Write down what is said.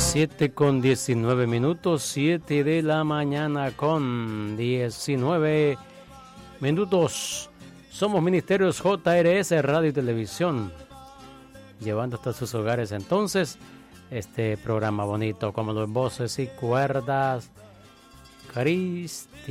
7:19, 7 de la mañana con 19 minutos. Somos Ministerios JRS Radio y Televisión, llevando hasta sus hogares entonces este programa bonito como los voces y cuerdas cristianas.